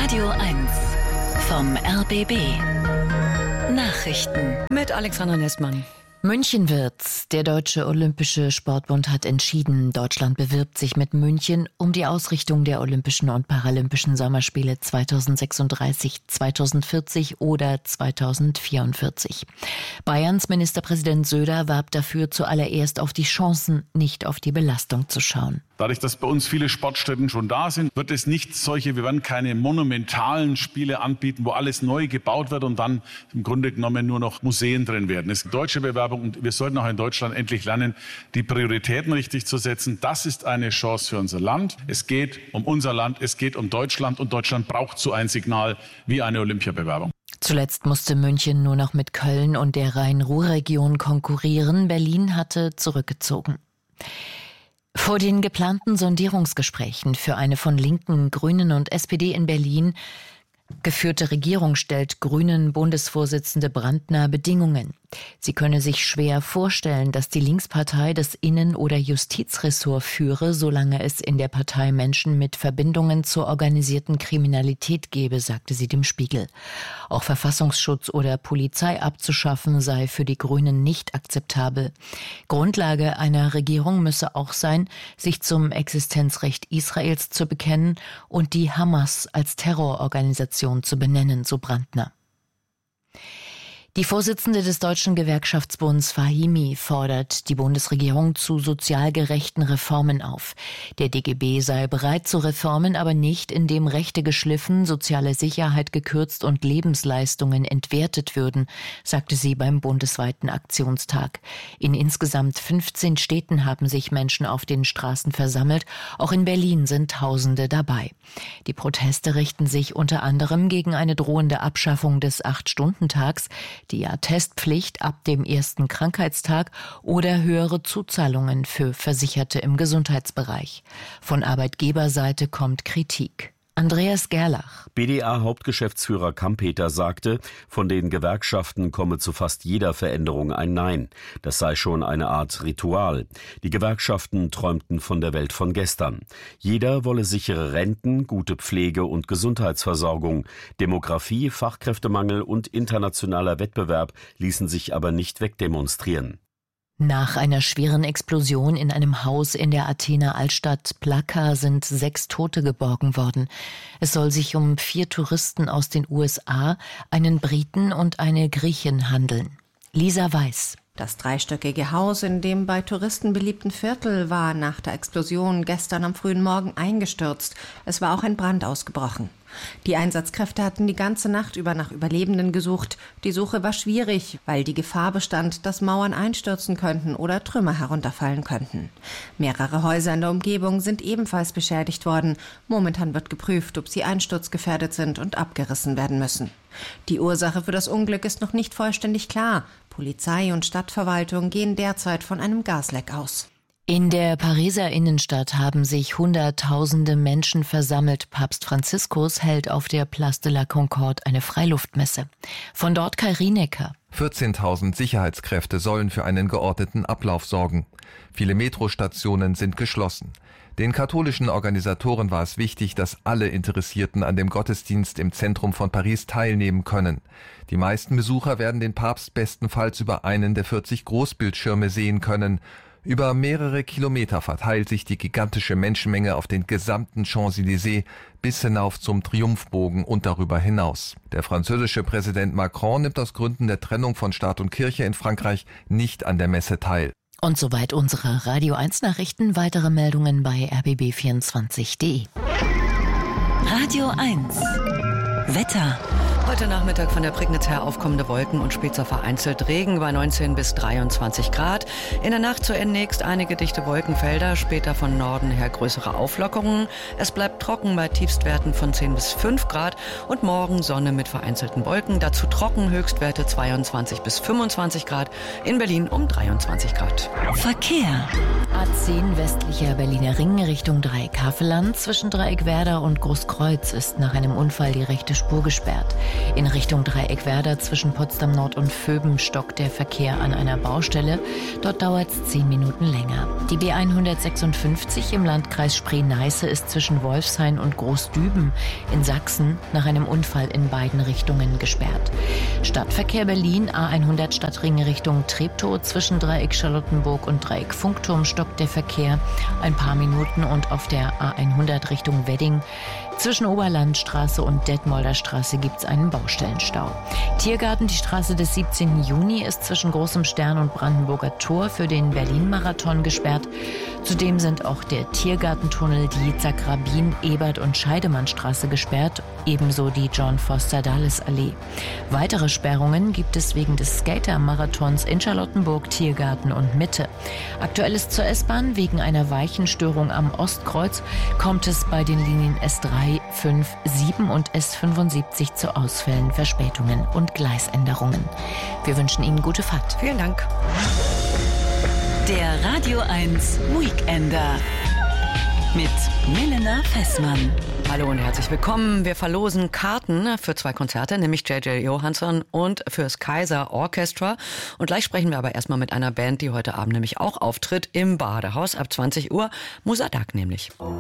Radio 1 vom RBB. Nachrichten mit Alexandra Nestmann. München wird's. Der Deutsche Olympische Sportbund hat entschieden, Deutschland bewirbt sich mit München um die Ausrichtung der Olympischen und Paralympischen Sommerspiele 2036, 2040 oder 2044. Bayerns Ministerpräsident Söder warb dafür, zuallererst auf die Chancen, nicht auf die Belastung zu schauen. Dadurch, dass bei uns viele Sportstätten schon da sind, wir werden keine monumentalen Spiele anbieten, wo alles neu gebaut wird und dann im Grunde genommen nur noch Museen drin werden. Es ist eine deutsche Bewerbung und wir sollten auch in Deutschland endlich lernen, die Prioritäten richtig zu setzen. Das ist eine Chance für unser Land. Es geht um unser Land, es geht um Deutschland und Deutschland braucht so ein Signal wie eine Olympiabewerbung. Zuletzt musste München nur noch mit Köln und der Rhein-Ruhr-Region konkurrieren. Berlin hatte zurückgezogen. Vor den geplanten Sondierungsgesprächen für eine von Linken, Grünen und SPD in Berlin geführte Regierung stellt Grünen-Bundesvorsitzende Brandner Bedingungen. Sie könne sich schwer vorstellen, dass die Linkspartei das Innen- oder Justizressort führe, solange es in der Partei Menschen mit Verbindungen zur organisierten Kriminalität gebe, sagte sie dem Spiegel. Auch Verfassungsschutz oder Polizei abzuschaffen sei für die Grünen nicht akzeptabel. Grundlage einer Regierung müsse auch sein, sich zum Existenzrecht Israels zu bekennen und die Hamas als Terrororganisation zu benennen, so Brandner. Die Vorsitzende des Deutschen Gewerkschaftsbunds Fahimi fordert die Bundesregierung zu sozial gerechten Reformen auf. Der DGB sei bereit zu Reformen, aber nicht, indem Rechte geschliffen, soziale Sicherheit gekürzt und Lebensleistungen entwertet würden, sagte sie beim bundesweiten Aktionstag. In insgesamt 15 Städten haben sich Menschen auf den Straßen versammelt. Auch in Berlin sind Tausende dabei. Die Proteste richten sich unter anderem gegen eine drohende Abschaffung des 8-Stunden-Tags, die Attestpflicht ab dem ersten Krankheitstag oder höhere Zuzahlungen für Versicherte im Gesundheitsbereich. Von Arbeitgeberseite kommt Kritik. Andreas Gerlach. BDA-Hauptgeschäftsführer Kampeter sagte, von den Gewerkschaften komme zu fast jeder Veränderung ein Nein. Das sei schon eine Art Ritual. Die Gewerkschaften träumten von der Welt von gestern. Jeder wolle sichere Renten, gute Pflege und Gesundheitsversorgung. Demografie, Fachkräftemangel und internationaler Wettbewerb ließen sich aber nicht wegdemonstrieren. Nach einer schweren Explosion in einem Haus in der Athener Altstadt Plaka sind 6 Tote geborgen worden. Es soll sich um 4 Touristen aus den USA, einen Briten und eine Griechin handeln. Lisa Weiß. Das dreistöckige Haus in dem bei Touristen beliebten Viertel war nach der Explosion gestern am frühen Morgen eingestürzt. Es war auch ein Brand ausgebrochen. Die Einsatzkräfte hatten die ganze Nacht über nach Überlebenden gesucht. Die Suche war schwierig, weil die Gefahr bestand, dass Mauern einstürzen könnten oder Trümmer herunterfallen könnten. Mehrere Häuser in der Umgebung sind ebenfalls beschädigt worden. Momentan wird geprüft, ob sie einsturzgefährdet sind und abgerissen werden müssen. Die Ursache für das Unglück ist noch nicht vollständig klar. Polizei und Stadtverwaltung gehen derzeit von einem Gasleck aus. In der Pariser Innenstadt haben sich Hunderttausende Menschen versammelt. Papst Franziskus hält auf der Place de la Concorde eine Freiluftmesse. Von dort Kai Rienecker. 14.000 Sicherheitskräfte sollen für einen geordneten Ablauf sorgen. Viele Metrostationen sind geschlossen. Den katholischen Organisatoren war es wichtig, dass alle Interessierten an dem Gottesdienst im Zentrum von Paris teilnehmen können. Die meisten Besucher werden den Papst bestenfalls über einen der 40 Großbildschirme sehen können. Über mehrere Kilometer verteilt sich die gigantische Menschenmenge auf den gesamten Champs-Élysées bis hinauf zum Triumphbogen und darüber hinaus. Der französische Präsident Macron nimmt aus Gründen der Trennung von Staat und Kirche in Frankreich nicht an der Messe teil. Und soweit unsere Radio 1 Nachrichten. Weitere Meldungen bei rbb24.de. Radio 1 Wetter. Heute Nachmittag von der Prignitz her aufkommende Wolken und später vereinzelt Regen bei 19 bis 23 Grad. In der Nacht zunächst einige dichte Wolkenfelder, später von Norden her größere Auflockerungen. Es bleibt trocken bei Tiefstwerten von 10 bis 5 Grad und morgen Sonne mit vereinzelten Wolken. Dazu trocken, Höchstwerte 22 bis 25 Grad, in Berlin um 23 Grad. Verkehr. A10 westlicher Berliner Ring Richtung Dreieck Havelland. Zwischen Dreieck Werder und Großkreuz ist nach einem Unfall die rechte Spur gesperrt. In Richtung Dreieckwerder zwischen Potsdam Nord und Vöben stockt der Verkehr an einer Baustelle. Dort dauert es 10 Minuten länger. Die B156 im Landkreis Spree-Neiße ist zwischen Wolfshain und Großdüben in Sachsen nach einem Unfall in beiden Richtungen gesperrt. Stadtverkehr Berlin, A100 Stadtring Richtung Treptow zwischen Dreieck Charlottenburg und Dreieck Funkturm stockt der Verkehr ein paar Minuten und auf der A100 Richtung Wedding zwischen Oberlandstraße und Detmolder Straße gibt es einen Baustellenstau. Tiergarten, die Straße des 17. Juni, ist zwischen Großem Stern und Brandenburger Tor für den Berlin-Marathon gesperrt. Zudem sind auch der Tiergartentunnel, die Zagrabin-, Ebert- und Scheidemannstraße gesperrt, ebenso die John-Foster-Dulles-Allee. Weitere Sperrungen gibt es wegen des Skater-Marathons in Charlottenburg, Tiergarten und Mitte. Aktuell ist zur S-Bahn wegen einer Weichenstörung am Ostkreuz kommt es bei den Linien S3, 5, 7 und S75 zu Ausfällen, Verspätungen und Gleisänderungen. Wir wünschen Ihnen gute Fahrt. Vielen Dank. Der Radio 1 Weekender mit Milena Fessmann. Hallo und herzlich willkommen. Wir verlosen Karten für 2 Konzerte, nämlich J.J. Johansson und fürs Kaiser Orchestra. Und gleich sprechen wir aber erstmal mit einer Band, die heute Abend nämlich auch auftritt im Badehaus ab 20 Uhr. Musadak nämlich.